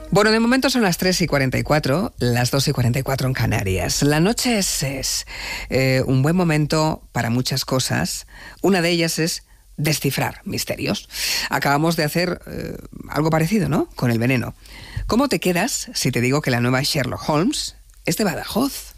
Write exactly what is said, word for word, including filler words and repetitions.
Bueno, de momento son las tres y cuarenta y cuatro, las dos y cuarenta y cuatro en Canarias. La noche es, es eh, un buen momento para muchas cosas. Una de ellas es descifrar misterios. Acabamos de hacer eh, algo parecido, ¿no?, con el veneno. ¿Cómo te quedas si te digo que la nueva Sherlock Holmes es de Badajoz?